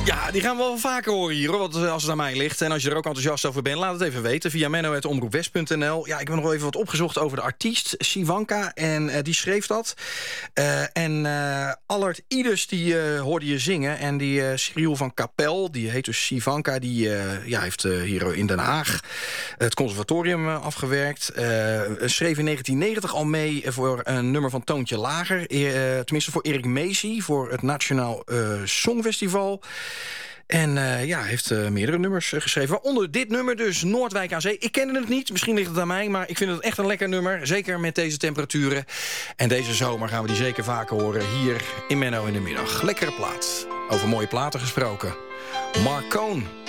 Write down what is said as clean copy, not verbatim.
Ja, die gaan we wel vaker horen hier, hoor, want als het aan mij ligt. En als je er ook enthousiast over bent, laat het even weten. Via menno@omroepwest.nl. Ja, ik heb nog wel even wat opgezocht over de artiest Sivanka. En die schreef dat. Allard Idus, die hoorde je zingen. En die Cyril van Kapel, die heet dus Sivanka. Die heeft hier in Den Haag het conservatorium afgewerkt. Schreef in 1990 al mee voor een nummer van Toontje Lager. Tenminste voor Erik Meesie, voor het Nationaal Songfestival. En heeft meerdere nummers geschreven. Waaronder dit nummer dus, Noordwijk aan Zee. Ik kende het niet, misschien ligt het aan mij, maar ik vind het echt een lekker nummer. Zeker met deze temperaturen. En deze zomer gaan we die zeker vaker horen hier in Menno in de Middag. Lekkere plaat. Over mooie platen gesproken. Mark Cohn.